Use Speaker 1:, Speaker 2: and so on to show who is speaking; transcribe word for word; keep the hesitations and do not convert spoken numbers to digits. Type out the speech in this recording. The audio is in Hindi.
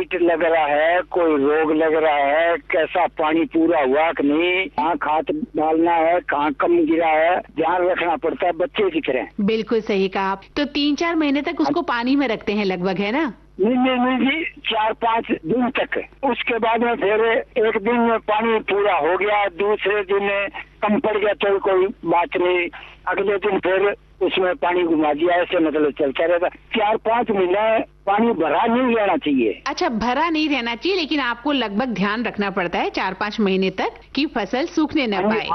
Speaker 1: कीट लग रहा है, कोई रोग लग रहा है, कैसा पानी पूरा हुआ कि नहीं, कहाँ खाद डालना है, कहाँ कम गिरा है, ध्यान रखना पड़ता है। बच्चे दिख रहे हैं।
Speaker 2: बिल्कुल सही कहा आप। तो तीन चार महीने तक उसको पानी में रखते हैं लगभग, है ना?
Speaker 1: नहीं नहीं नहीं जी, चार पाँच दिन तक। उसके बाद में फिर एक दिन में पानी पूरा हो गया, दूसरे दिन कम पड़ गया तो कोई बात नहीं, अगले दिन फिर उसमें पानी घुमा दिया, ऐसे मतलब चलता रहता। चार पाँच महीने पानी भरा नहीं रहना चाहिए।
Speaker 2: अच्छा, भरा नहीं रहना चाहिए, लेकिन आपको लगभग ध्यान रखना पड़ता है चार पाँच महीने तक कि फसल सूखने न पाए।